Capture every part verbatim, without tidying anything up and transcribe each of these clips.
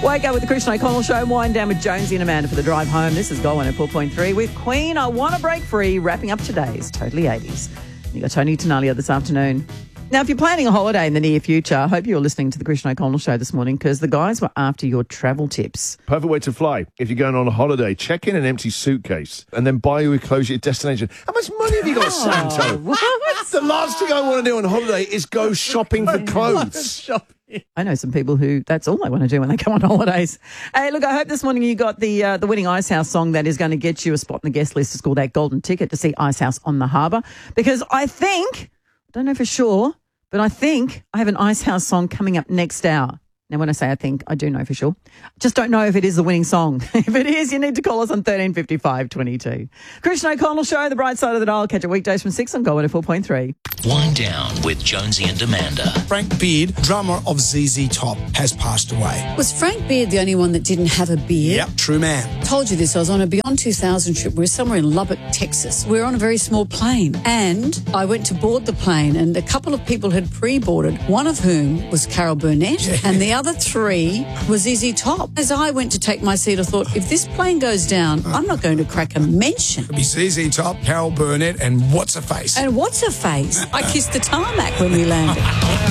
Wake up with the Christian O'Connell Show. Wind down with Jonesy and Amanda for the drive home. This is Go one oh four point three with Queen. I Want to Break Free, wrapping up today's Totally eighties. You got Tony Tenalia this afternoon. Now, if you're planning a holiday in the near future, I hope you're listening to the Christian O'Connell Show this morning because the guys were after your travel tips. Perfect way to fly. If you're going on a holiday, check in an empty suitcase and then buy your clothes at your destination. How much money have you got, Oh, Santo? what? The last thing I want to do on holiday is go shopping for clothes. I know some people who that's all they want to do when they go on holidays. Hey, look, I hope this morning you got the uh, the winning Icehouse song that is going to get you a spot in the guest list. It's called that golden ticket to see Icehouse on the harbour. Because I think, I don't know for sure, but I think I have an Icehouse song coming up next hour. Now, when I say I think, I do know for sure. Just don't know if it is the winning song. If it is, you need to call us on thirteen fifty-five twenty-two. Christian O'Connell Show, the bright side of the dial. Catch it weekdays from six on Go one oh four point three. Wind down with Jonesy and Amanda. Frank Beard, drummer of Z Z Top, has passed away. Was Frank Beard the only one that didn't have a beard? Yep, true man. Told you this. I was on a Beyond two thousand trip. We were somewhere in Lubbock, Texas. We were on a very small plane. And I went to board the plane, and a couple of people had pre-boarded, one of whom was Carol Burnett, Yeah. and the other three was Z Z Top. As I went to take my seat, I thought, if this plane goes down, I'm not going to crack a mention. It'll be Z Z Top, Carol Burnett, and what's her face? And what's her face? I kissed the tarmac when we landed.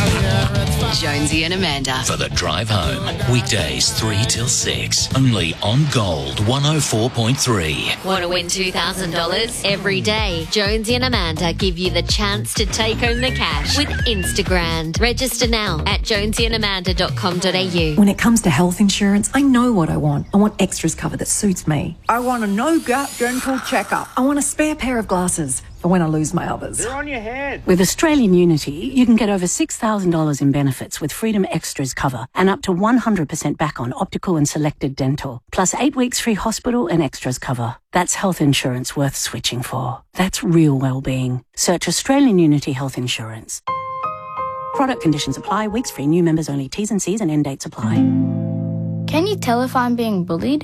Jonesy and Amanda. For the drive home. Weekdays three till six. Only on Gold one oh four point three. Want to win two thousand dollars? Every day, Jonesy and Amanda give you the chance to take home the cash with Instagram. Register now at jonesy and amanda dot com dot a u. When it comes to health insurance, I know what I want. I want extras cover that suits me. I want a no-gut dental checkup. I want a spare pair of glasses for when I lose my others. They're on your head. With Australian Unity, you can get over six thousand dollars in benefits with Freedom Extras cover and up to one hundred percent back on optical and selected dental, plus eight weeks free hospital and extras cover. That's health insurance worth switching for. That's real well-being. Search Australian Unity Health Insurance. Product conditions apply. Weeks free. New members only. T's and C's and end dates apply. Can you tell if I'm being bullied?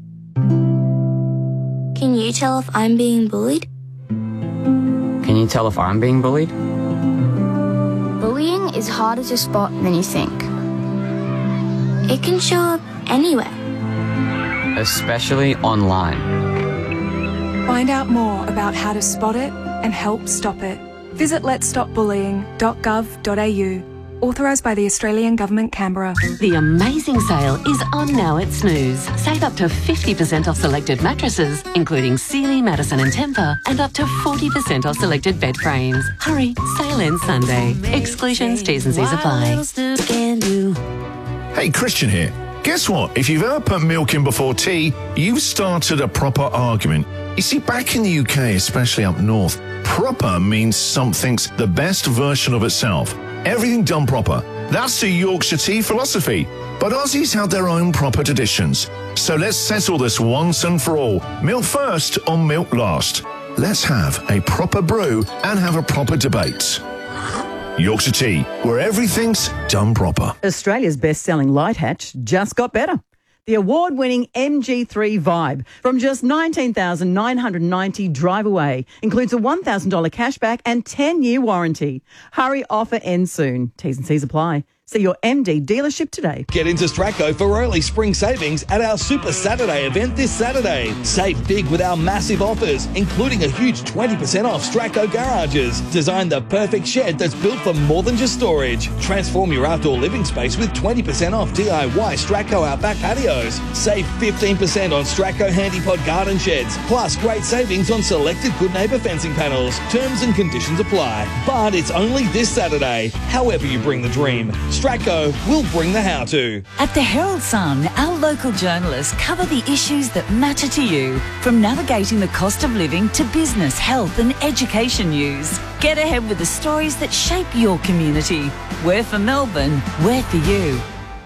Can you tell if I'm being bullied? Can you tell if I'm being bullied? Bullying is harder to spot than you think. It can show up anywhere. Especially online. Find out more about how to spot it and help stop it. Visit lets stop bullying dot gov dot a u. Authorised by the Australian Government, Canberra. The amazing sale is on now at Snooze. Save up to fifty percent off selected mattresses, including Sealy, Madison and Tempur, and up to forty percent off selected bed frames. Hurry, sale ends Sunday. Exclusions, T's and C's apply. Hey, Christian here. Guess what? If you've ever put milk in before tea, you've started a proper argument. You see, back in the U K, especially up north, proper means something's the best version of itself. Everything done proper. That's the Yorkshire tea philosophy. But Aussies have their own proper traditions. So let's settle this once and for all. Milk first or milk last. Let's have a proper brew and have a proper debate. Yorkshire tea, where everything's done proper. Australia's best-selling light hatch just got better. The award-winning M G three Vibe from just nineteen thousand nine hundred ninety dollars drive away includes a one thousand dollars cashback and ten-year warranty. Hurry, offer ends soon. T's and C's apply. See your M D dealership today. Get into Stracco for early spring savings at our Super Saturday event this Saturday. Save big with our massive offers, including a huge twenty percent off Stracco garages. Design the perfect shed that's built for more than just storage. Transform your outdoor living space with twenty percent off D I Y Stracco Outback patios. Save fifteen percent on Stracco Handypod garden sheds. Plus great savings on selected Good Neighbour fencing panels. Terms and conditions apply. But it's only this Saturday. However you bring the dream, Stracco will bring the how-to. At the Herald Sun, our local journalists cover the issues that matter to you, from navigating the cost of living to business, health and education news. Get ahead with the stories that shape your community. We're for Melbourne, we're for you.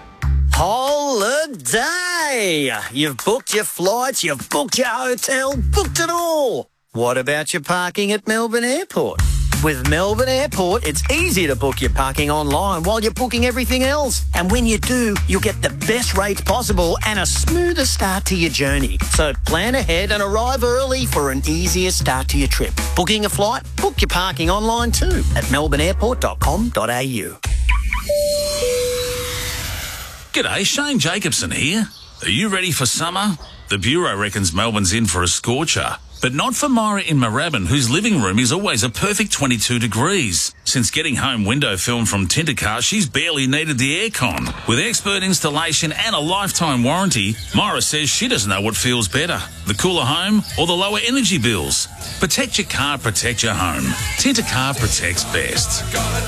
Holiday! You've booked your flights, you've booked your hotel, booked it all. What about your parking at Melbourne Airport? With Melbourne Airport, it's easy to book your parking online while you're booking everything else. And when you do, you'll get the best rates possible and a smoother start to your journey. So plan ahead and arrive early for an easier start to your trip. Booking a flight? Book your parking online too at melbourne airport dot com dot a u. melbourne airport dot com dot a u. G'day, Shane Jacobson here. Are you ready for summer? The Bureau reckons Melbourne's in for a scorcher. But not for Myra in Moorabbin, whose living room is always a perfect twenty-two degrees. Since getting home window film from Tintercar, she's barely needed the aircon. With expert installation and a lifetime warranty, Myra says she doesn't know what feels better, the cooler home or the lower energy bills. Protect your car, protect your home. Tintercar protects best.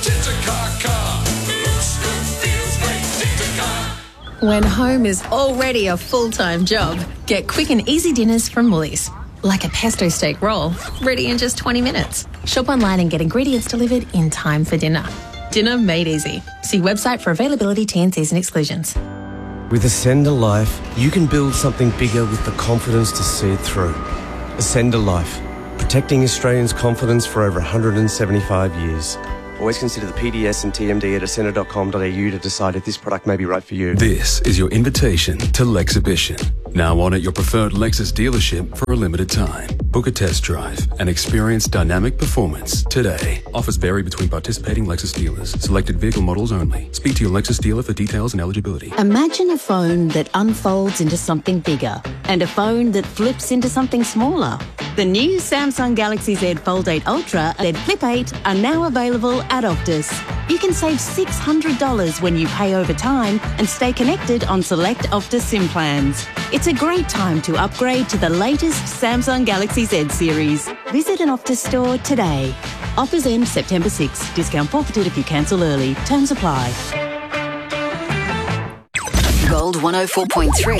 When home is already a full-time job, get quick and easy dinners from Woolies. Like a pesto steak roll, ready in just twenty minutes. Shop online and get ingredients delivered in time for dinner. Dinner made easy. See website for availability, T N Cs and exclusions. With Ascender Life, you can build something bigger with the confidence to see it through. Ascender Life, protecting Australians' confidence for over one hundred seventy-five years. Always consider the P D S and T M D at ascender dot com dot a u to decide if this product may be right for you. This is your invitation to Lexhibition. Now on at your preferred Lexus dealership for a limited time. Book a test drive and experience dynamic performance today. Offers vary between participating Lexus dealers. Selected vehicle models only. Speak to your Lexus dealer for details and eligibility. Imagine a phone that unfolds into something bigger and a phone that flips into something smaller. The new Samsung Galaxy Z Fold eight Ultra and Flip eight are now available at Optus. You can save six hundred dollars when you pay over time and stay connected on select Optus SIM plans. It's a great time to upgrade to the latest Samsung Galaxy Z series. Visit an Optus store today. Offers end September sixth. Discount forfeited if you cancel early. Terms apply. Gold one oh four point three.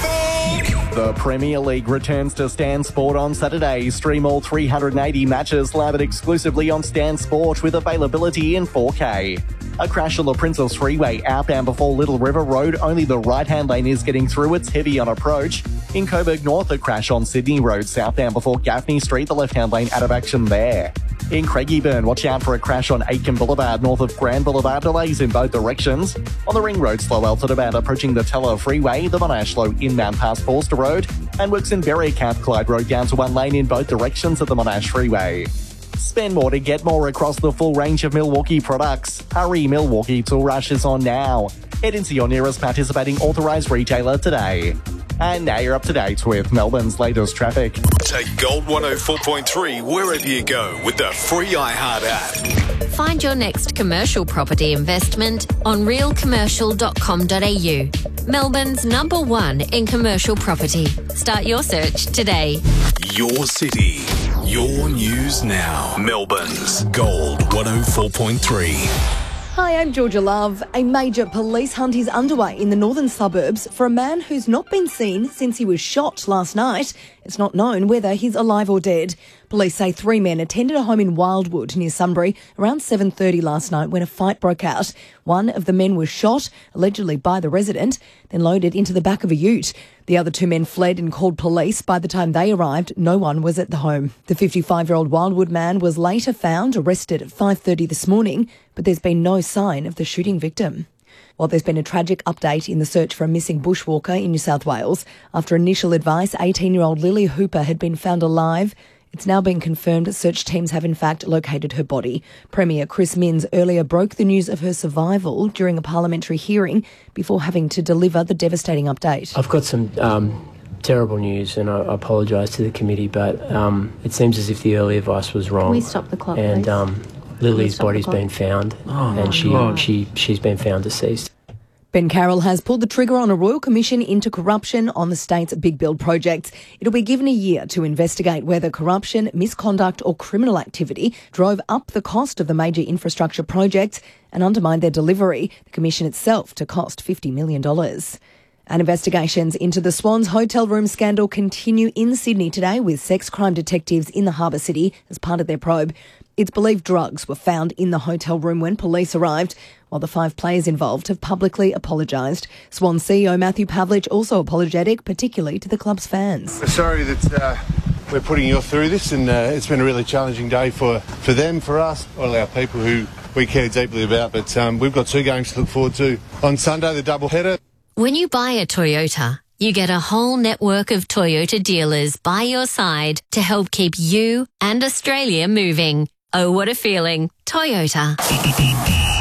The Premier League returns to Stan Sport on Saturday. Stream all three hundred eighty matches live exclusively on Stan Sport with availability in four K. A crash on the Princess Freeway outbound before Little River Road. Only the right-hand lane is getting through. It's heavy on approach. In Coburg North, a crash on Sydney Road southbound before Gaffney Street. The left-hand lane out of action there. In Craigieburn, watch out for a crash on Aitken Boulevard north of Grand Boulevard. Delays in both directions. On the Ring Road, slow out at about approaching the Teller Freeway. The Monash slow inbound past Forster Road. And works in Berry Camp Clyde Road down to one lane in both directions of the Monash Freeway. Spend more to get more across the full range of Milwaukee products. Hurry, Milwaukee Tool Rush is on now. Head into your nearest participating authorised retailer today. And now you're up to date with Melbourne's latest traffic. Take Gold one oh four point three wherever you go with the free iHeart app. Find your next commercial property investment on real commercial dot com dot a u. Melbourne's number one in commercial property. Start your search today. Your city, your news now. Melbourne's Gold one oh four point three. Hi, I'm Georgia Love. A major police hunt is underway in the northern suburbs for a man who's not been seen since he was shot last night. It's not known whether he's alive or dead. Police say three men attended a home in Wildwood near Sunbury around seven thirty last night when a fight broke out. One of the men was shot, allegedly by the resident, then loaded into the back of a ute. The other two men fled and called police. By the time they arrived, no one was at the home. The fifty-five-year-old Wildwood man was later found arrested at five thirty this morning, but there's been no sign of the shooting victim. Well, there's been a tragic update in the search for a missing bushwalker in New South Wales. After initial advice, eighteen-year-old Lily Hooper had been found alive. It's now been confirmed that search teams have in fact located her body. Premier Chris Minns earlier broke the news of her survival during a parliamentary hearing before having to deliver the devastating update. I've got some um, terrible news, and I, I apologise to the committee, but um, it seems as if the early advice was wrong. Can we stop the clock, And please? um, Lily's body's been found, Oh, and she, God. she, she's been found deceased. Ben Carroll has pulled the trigger on a royal commission into corruption on the state's big build projects. It'll be given a year to investigate whether corruption, misconduct or criminal activity drove up the cost of the major infrastructure projects and undermined their delivery. The commission itself to cost fifty million dollars. And investigations into the Swans hotel room scandal continue in Sydney today with sex crime detectives in the Harbour City as part of their probe. It's believed drugs were found in the hotel room when police arrived, while the five players involved have publicly apologised. Swan C E O Matthew Pavlich also apologetic, particularly to the club's fans. We're sorry that uh, we're putting you through this, and uh, it's been a really challenging day for, for them, for us, all our people who we care deeply about. But um, we've got two games to look forward to on Sunday, the double-header. When you buy a Toyota, you get a whole network of Toyota dealers by your side to help keep you and Australia moving. Oh, what a feeling. Toyota.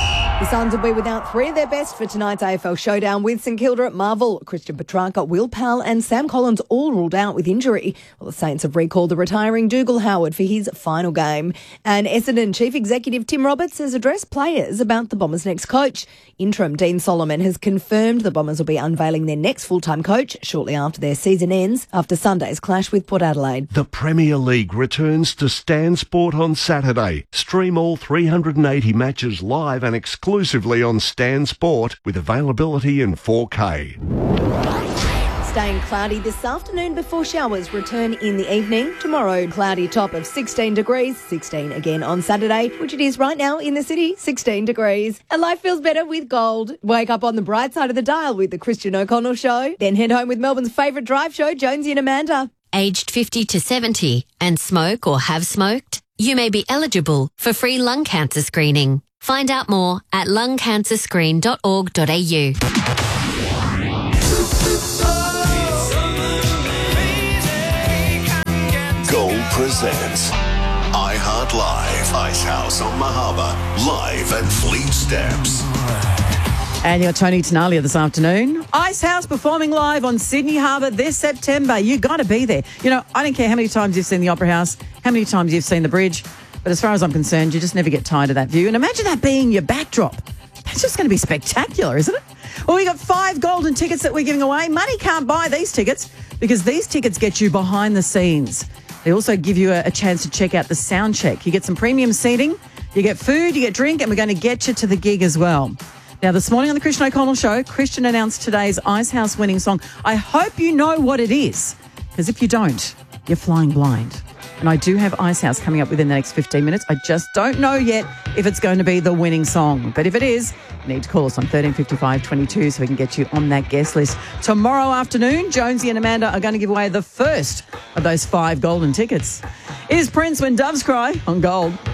The Suns will be without three of their best for tonight's A F L showdown with St Kilda at Marvel. Christian Petrarca, Will Powell and Sam Collins all ruled out with injury. Well, the Saints have recalled the retiring Dougal Howard for his final game. And Essendon Chief Executive Tim Roberts has addressed players about the Bombers' next coach. Interim Dean Solomon has confirmed the Bombers will be unveiling their next full-time coach shortly after their season ends, after Sunday's clash with Port Adelaide. The Premier League returns to Stan Sport on Saturday. Stream all three hundred eighty matches live and exclusively on Stan Sport with availability in four K. Staying cloudy this afternoon before showers return in the evening. Tomorrow, cloudy top of sixteen degrees, sixteen again on Saturday, which it is right now in the city, sixteen degrees. And life feels better with gold. Wake up on the bright side of the dial with the Christian O'Connell Show. Then head home with Melbourne's favourite drive show, Jonesy and Amanda. Aged fifty to seventy and smoke or have smoked? You may be eligible for free lung cancer screening. Find out more at lung cancer screen dot org dot a u. Gold presents iHeart Live, Icehouse on the Harbour, live at Fleet Steps. And you got Tony Tenalia this afternoon. Icehouse performing live on Sydney Harbour this September. You got to be there. You know, I don't care how many times you've seen the Opera House, how many times you've seen the bridge, but as far as I'm concerned, you just never get tired of that view. And imagine that being your backdrop. That's just going to be spectacular, isn't it? Well, we got five golden tickets that we're giving away. Money can't buy these tickets because these tickets get you behind the scenes. They also give you a, a chance to check out the sound check. You get some premium seating, you get food, you get drink, and we're going to get you to the gig as well. Now, this morning on the Christian O'Connell Show, Christian announced today's Icehouse winning song. I hope you know what it is, because if you don't, you're flying blind. And I do have Icehouse coming up within the next fifteen minutes. I just don't know yet if it's going to be the winning song. But if it is, you need to call us on thirteen fifty-five twenty-two so we can get you on that guest list. Tomorrow afternoon, Jonesy and Amanda are going to give away the first of those five golden tickets. It is Prince, When Doves Cry on Gold.